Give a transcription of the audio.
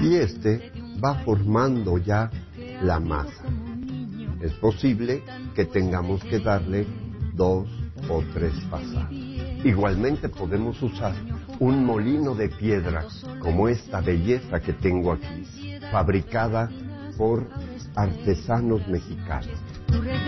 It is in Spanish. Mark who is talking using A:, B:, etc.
A: y este va formando ya la masa. Es posible que tengamos que darle 2 o 3 pasadas. Igualmente podemos usar un molino de piedra como esta belleza que tengo aquí, fabricada por artesanos mexicanos.